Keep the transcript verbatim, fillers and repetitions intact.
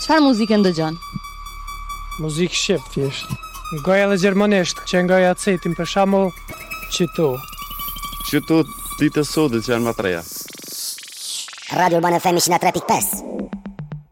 Çfarë muzikë ndëgjon? Muzikë shqip thjesht. Goja dhe gjermanisht, që ngoja cetin për shembull qytu. Qytu ditë sodit që janë më treja. Radio Urbana F M one oh three point five.